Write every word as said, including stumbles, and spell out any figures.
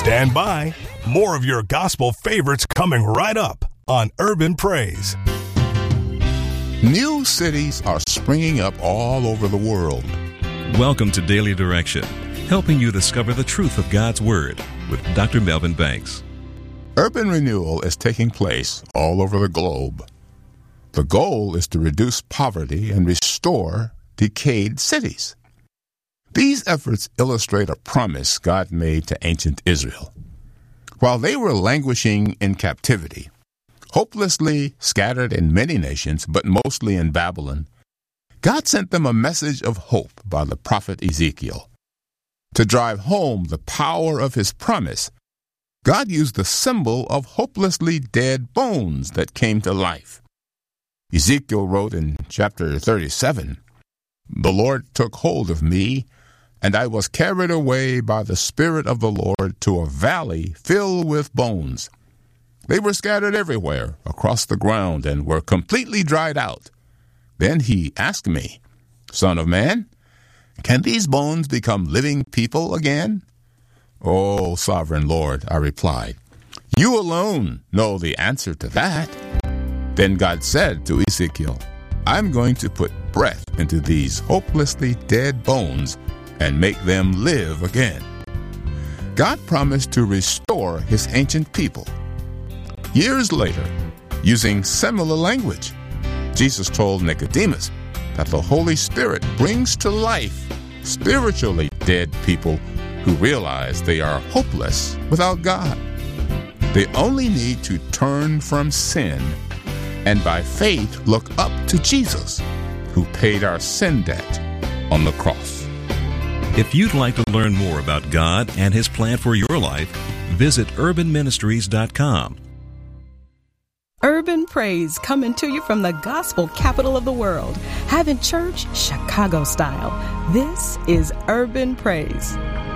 Stand by. More of your gospel favorites coming right up on Urban Praise. New cities are springing up all over the world. Welcome to Daily Direction, helping you discover the truth of God's Word with Doctor Melvin Banks. Urban renewal is taking place all over the globe. The goal is to reduce poverty and restore decayed cities. These efforts illustrate a promise God made to ancient Israel. While they were languishing in captivity, hopelessly scattered in many nations, but mostly in Babylon, God sent them a message of hope by the prophet Ezekiel. To drive home the power of his promise, God used the symbol of hopelessly dead bones that came to life. Ezekiel wrote in chapter thirty-seven, "The Lord took hold of me, and I was carried away by the Spirit of the Lord to a valley filled with bones. They were scattered everywhere across the ground and were completely dried out. Then he asked me, 'Son of man, can these bones become living people again?' 'Oh, sovereign Lord,' I replied, 'you alone know the answer to that.' Then God said to Ezekiel, 'I'm going to put breath into these hopelessly dead bones and make them live again.' God promised to restore his ancient people. Years later, using similar language, Jesus told Nicodemus that the Holy Spirit brings to life spiritually dead people who realize they are hopeless without God. They only need to turn from sin and by faith look up to Jesus, who paid our sin debt on the cross. If you'd like to learn more about God and his plan for your life, visit urban ministries dot com. Urban Praise coming to you from the gospel capital of the world, having church Chicago style. This is Urban Praise.